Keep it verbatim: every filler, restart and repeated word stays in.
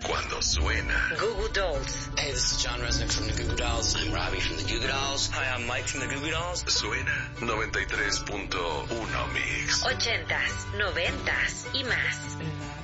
cuando suena. Goo Goo Dolls. Hey, this is John Resnick from the Goo Goo Dolls. I'm Robbie from the Goo Goo Dolls. Hi, I'm Mike from the Goo Goo Dolls. Suena noventa y tres punto uno Mix. Ochentas, noventas y más.